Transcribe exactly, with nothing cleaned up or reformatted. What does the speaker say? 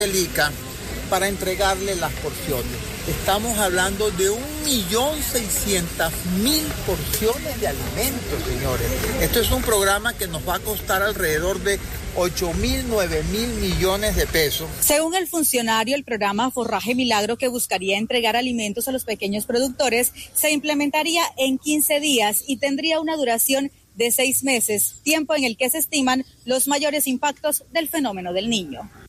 del I C A para entregarle las porciones. Estamos hablando de un millón seiscientas mil porciones de alimentos, señores. Esto es un programa que nos va a costar alrededor de ocho mil, nueve mil millones de pesos. Según el funcionario, el programa Forraje Milagro, que buscaría entregar alimentos a los pequeños productores, se implementaría en quince días y tendría una duración de seis meses, tiempo en el que se estiman los mayores impactos del fenómeno del Niño.